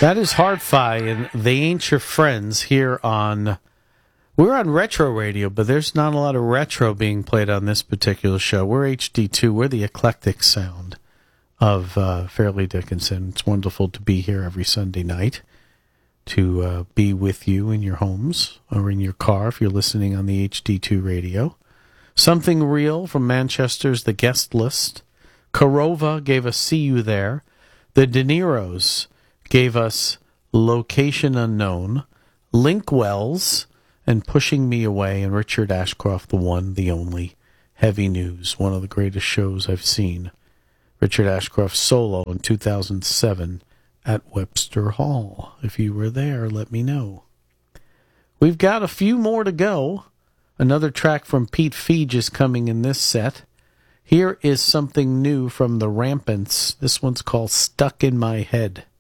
That is Hard-Fi, and They Ain't Your Friends here on... We're on Retro Radio, but there's not a lot of retro being played on this particular show. We're HD2. We're the eclectic sound of Fairleigh Dickinson. It's wonderful to be here every Sunday night, to be with you in your homes or in your car if you're listening on the HD2 radio. Something Real from Manchester's The Guest List. Korova gave us See You There. The De Niros gave us Location Unknown. Link Wells and Pushing Me Away, and Richard Ashcroft, the one, the only. Heavy News, one of the greatest shows I've seen. Richard Ashcroft solo in 2007 at Webster Hall. If you were there, let me know. We've got a few more to go. Another track from Pete Feige is coming in this set. Here is something new from the Rampants. This one's called Stuck in My Head.